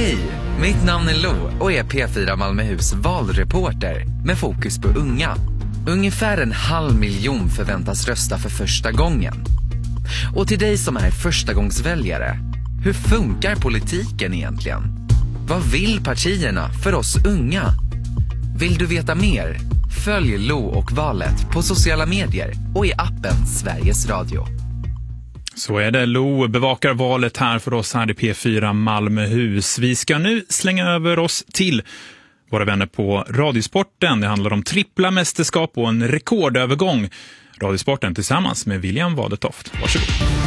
Hej, mitt namn är Lo och är P4 Malmöhus valreporter med fokus på unga. Ungefär 500 000 förväntas rösta för första gången. Och till dig som är förstagångsväljare, hur funkar politiken egentligen? Vad vill partierna för oss unga? Vill du veta mer? Följ Lo och valet på sociala medier och i appen Sveriges Radio. Så är det. Lo bevakar valet här för oss här i P4 Malmöhus. Vi ska nu slänga över oss till våra vänner på Radiosporten. Det handlar om trippla mästerskap och en rekordövergång. Radiosporten tillsammans med William Wadetoft. Varsågod.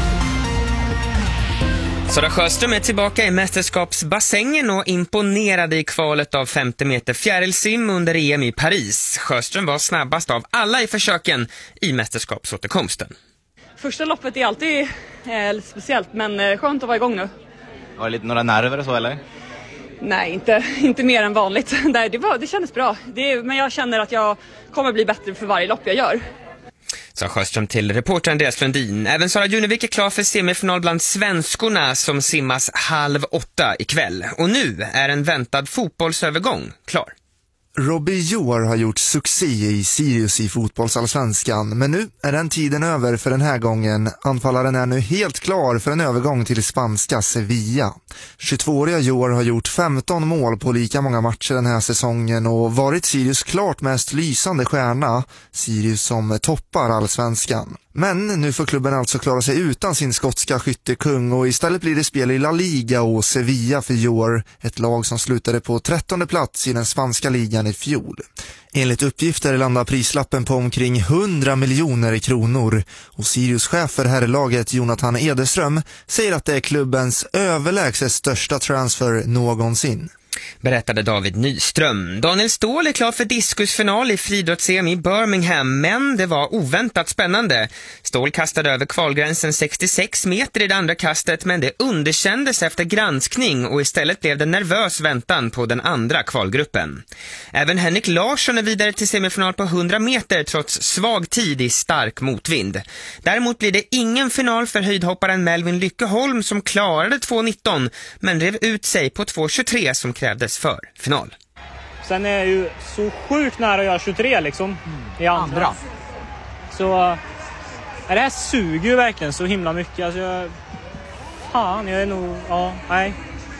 Sara Sjöström är tillbaka i mästerskapsbassängen och imponerade i kvalet av 50 meter fjärilsim under EM i Paris. Sjöström var snabbast av alla i försöken i mästerskapsåterkomsten. Första loppet är alltid speciellt, men skönt att vara igång nu. Var det lite några nerver och så, eller? Nej, inte mer än vanligt. Det kändes bra. Men jag känner att jag kommer bli bättre för varje lopp jag gör. Sa Sjöström till reporter Andreas Lundin. Även Sara Junevik är klar för semifinal bland svenskorna som simmas 7:30 ikväll. Och nu är en väntad fotbollsövergång klar. Robbie Joar har gjort succé i Sirius i fotbollsallsvenskan, men nu är den tiden över för den här gången. Anfallaren är nu helt klar för en övergång till spanska Sevilla. 22-åriga Joar har gjort 15 mål på lika många matcher den här säsongen och varit Sirius klart mest lysande stjärna, Sirius som toppar allsvenskan. Men nu får klubben alltså klara sig utan sin skotska skyttekung och istället blir det spel i La Liga och Sevilla för Joar, ett lag som slutade på 13:e plats i den spanska ligan i fjol. Enligt uppgifter landar prislappen på omkring 100 miljoner kronor och Sirius chef för herrlaget Jonathan Ederström säger att det är klubbens överlägset största transfer någonsin. Berättade David Nyström. Daniel Ståhl är klar för diskusfinal i friidrotts-EM i Birmingham, men det var oväntat spännande. Ståhl kastade över kvalgränsen 66 meter i det andra kastet, men det underkändes efter granskning och istället blev det nervös väntan på den andra kvalgruppen. Även Henrik Larsson är vidare till semifinal på 100 meter trots svag tid i stark motvind. Däremot blir det ingen final för höjdhopparen Melvin Lyckeholm som klarade 2:19 men rev ut sig på 2:23 som krävdes för final. Sen är jag ju så sjukt nära att göra 23 liksom i andra. Så det här suger ju verkligen så himla mycket. Alltså jag är nog, nej.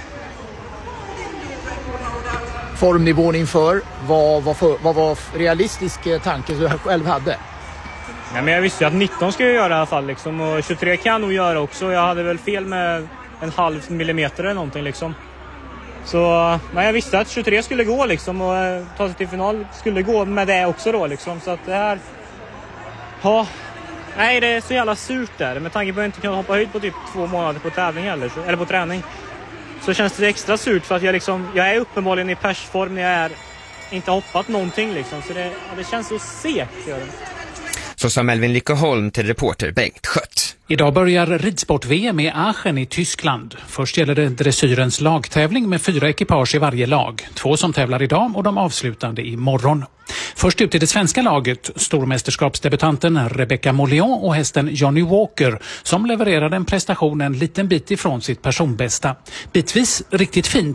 Formnivån inför, vad var realistisk tanke du själv hade? Ja, men jag visste ju att 19 ska jag göra i alla fall liksom, och 23 kan jag nog göra också. Jag hade väl fel med 0,5 millimeter eller någonting liksom. Så men jag visste att 23 skulle gå liksom och ta sig till final skulle gå med det också då liksom. Så att det här, nej det är så jävla surt där. Med tanke på att jag inte kan hoppa höjd på typ 2 månader på tävling eller på träning. Så känns det extra surt för att jag är uppenbarligen i persform när jag är inte hoppat någonting liksom. Så det känns så segt gör det. Så sa Melvin Lyckeholm till reporter Bengt Schött. Idag börjar ridsport-VM i Aachen i Tyskland. Först gäller det dressyrens lagtävling med 4 ekipage i varje lag. 2 som tävlar idag och de avslutande imorgon. Först ut i det svenska laget, stormästerskapsdebutanten Rebecca Molion och hästen Johnny Walker som levererade en prestation en liten bit ifrån sitt personbästa. Bitvis riktigt fint.